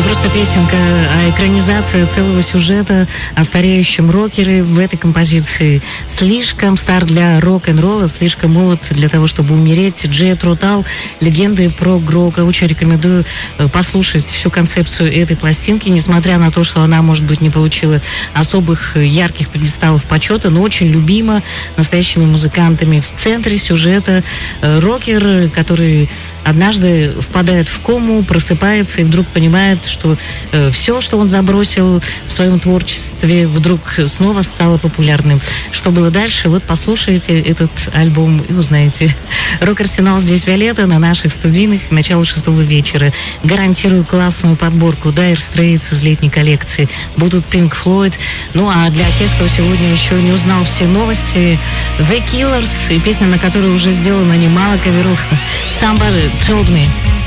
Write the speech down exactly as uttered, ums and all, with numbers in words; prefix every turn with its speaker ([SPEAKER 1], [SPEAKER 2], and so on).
[SPEAKER 1] просто песенка, а экранизация целого сюжета о стареющем рокере в этой композиции. Слишком стар для рок-н-ролла, слишком молод для того, чтобы умереть. Джethro Tull, легенды про рока. Очень рекомендую послушать всю концепцию этой пластинки, несмотря на то, что она, может быть, не получила особых ярких пьедесталов почета, но очень любима настоящими музыкантами. В центре сюжета рокер, который однажды впадает в кому, просыпается и вдруг понимает, что э, все, что он забросил в своем творчестве, вдруг снова стало популярным. Что было дальше? Вот послушайте этот альбом и узнаете. Рок-арсенал здесь Виолетта на наших студийных. Начало шестого вечера. Гарантирую классную подборку. Dire Straits из летней коллекции. Будут Pink Floyd. Ну а для тех, кто сегодня еще не узнал все новости, The Killers и песня, на которой уже сделано немало каверов. Somebody Told Me.